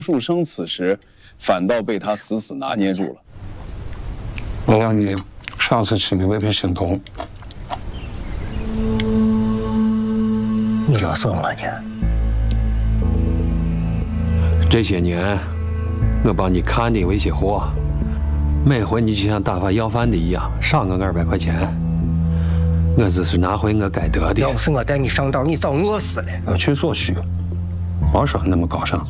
树生此时反倒被他死死拿捏住了。 我让你上次请的那批行动， 你要送了你？ 这些年，我帮你看的有一些货，每回你就像打发要饭的一样，赏我200块钱。我只是拿回我该得的。 要不是我带你上道，你早饿死了。 各取所需，王说那么高尚，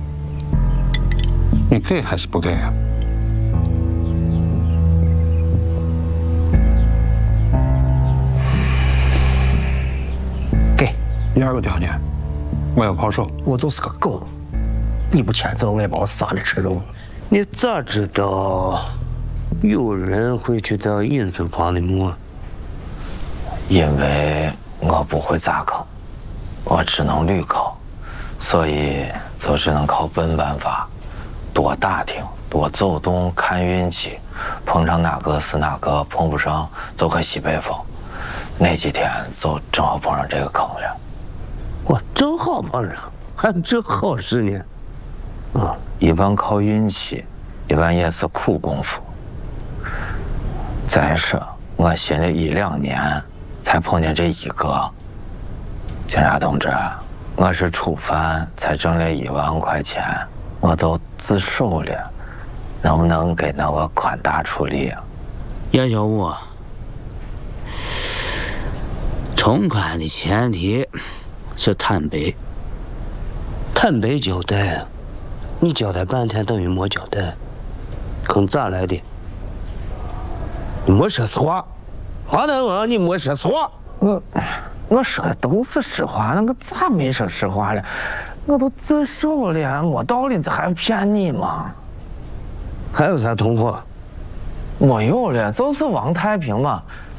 你给还是不给啊？ 给。 第2个条件，我要跑手。 我就是个狗，你不牵走，我也把我杀了吃肉。你咋知道有人会去钓银子旁的木？ 因为我不会砸坑，我只能绿坑，所以就只能靠笨办法，多打听，多走动，看运气，碰上哪个是哪个，碰不上就会西北风。那几天就正好碰上这个坑了。 我正好碰上，还正好事呢。 一般靠运气，一般也是苦功夫。再说我寻了1、2年。才碰见这一个，警察同志，我是初犯，才挣了1万块钱，我都自首了，能不能给那个宽大处理啊？ 杨小武，从宽的前提是坦白， 坦白交代，你交代半天等于没交代，坑咋来的？你没说实话。华大王，你没说实话。 我说的都是实话，那我咋没说实话了？我都自首了，我道理这还骗你吗？ 还有啥同伙？ 没有了，就是王太平嘛。